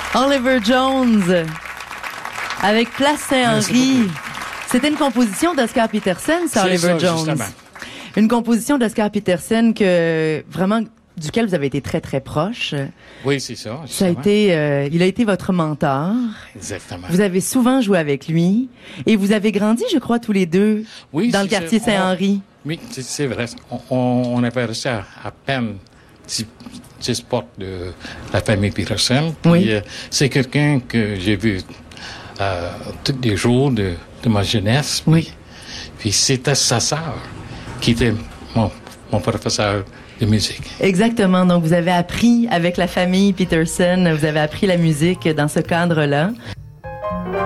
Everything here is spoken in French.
Oliver Jones, avec Place Saint-Henri. C'était une composition d'Oscar Peterson, ça, Oliver Jones. Justement. Une composition d'Oscar Peterson duquel vous avez été très, très proche. Oui, c'est ça. Ça a été, il a été votre mentor. Exactement. Vous avez souvent joué avec lui. Et vous avez grandi, je crois, tous les deux, dans le quartier Saint-Henri. Oui, c'est vrai. On avait réussi à peine 10 portes de la famille Peterson. Puis, c'est quelqu'un que j'ai vu tous les jours de ma jeunesse. Oui. Puis c'était sa sœur qui était mon professeur de musique. Exactement. Donc, vous avez appris avec la famille Peterson, vous avez appris la musique dans ce cadre-là.